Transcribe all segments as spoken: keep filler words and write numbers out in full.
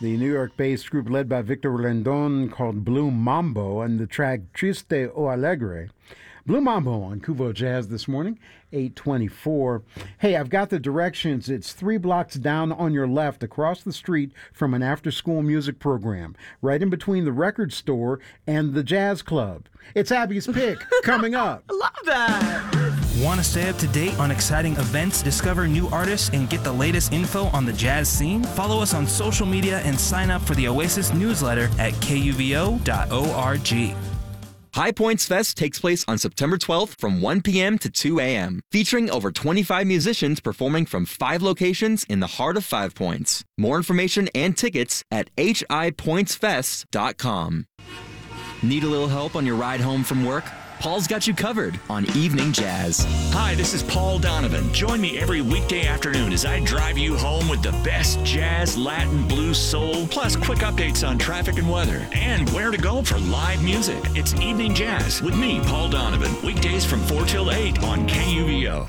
the New York-based group led by Victor Rendon called Blue Mambo, and the track Triste o Alegre. Blue Mambo on Kuvo Jazz this morning, eight twenty-four. Hey, I've got the directions. It's three blocks down on your left across the street from an after-school music program, right in between the record store and the jazz club. It's Abby's Pick coming up. I love that. Want to stay up to date on exciting events, discover new artists, and get the latest info on the jazz scene? Follow us on social media and sign up for the Oasis newsletter at K U V O dot org. High Points Fest takes place on September twelfth from one p.m. to two a.m., featuring over twenty-five musicians performing from five locations in the heart of Five Points. More information and tickets at h i points fest dot com. Need a little help on your ride home from work? Paul's got you covered on Evening Jazz. Hi, this is Paul Donovan. Join me every weekday afternoon as I drive you home with the best jazz, Latin, blues, soul, plus quick updates on traffic and weather, and where to go for live music. It's Evening Jazz with me, Paul Donovan. Weekdays from four till eight on K U V O.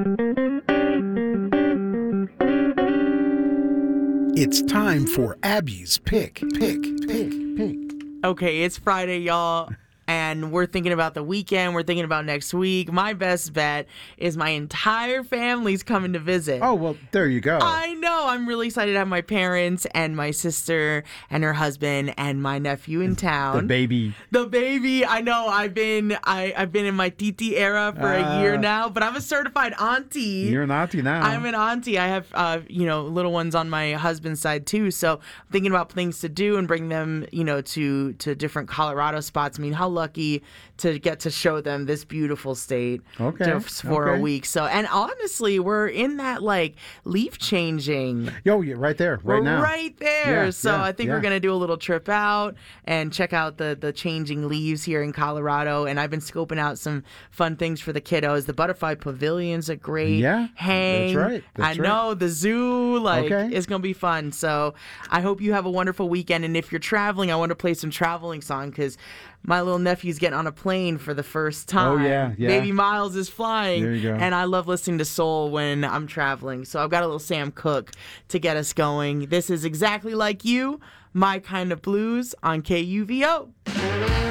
It's time for Abby's Pick, Pick, Pick, Pick. Okay, it's Friday, y'all. And we're thinking about the weekend. We're thinking about next week. My best bet is my entire family's coming to visit. Oh, well, there you go. I know. I'm really excited to have my parents and my sister and her husband and my nephew in town. The baby. The baby. I know. I've been I, I've been in my titi era for Uh, a year now, but I'm a certified auntie. You're an auntie now. I'm an auntie. I have, uh, you know, little ones on my husband's side too. So I'm thinking about things to do and bring them, you know, to to different Colorado spots. I mean, how lucky to get to show them this beautiful state Okay, just for okay. a week. So, and honestly, we're in that like leaf changing. Yo, yeah, right there, right we're now. right there. Yeah, so yeah, I think yeah. we're gonna do a little trip out and check out the the changing leaves here in Colorado. And I've been scoping out some fun things for the kiddos. The Butterfly Pavilion's a great Yeah, hang. that's right, that's I know the zoo, like Okay. it's gonna be fun. So I hope you have a wonderful weekend. And if you're traveling, I want to play some traveling song because my little nephew's getting on a plane for the first time. Oh, yeah, yeah. Baby Miles is flying. There you go. And I love listening to soul when I'm traveling. So I've got a little Sam Cooke to get us going. This is Exactly Like You, My Kind of Blues on K U V O.